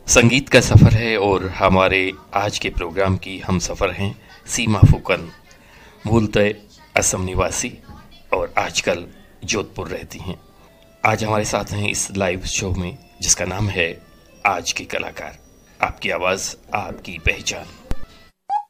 संगीत का सफ़र है और हमारे आज के प्रोग्राम की हम सफ़र हैं सीमा फुकन, मूलतः असम निवासी और आजकल जोधपुर रहती हैं। आज हमारे साथ हैं इस लाइव शो में जिसका नाम है आज के कलाकार। आपकी आवाज़, आपकी पहचान।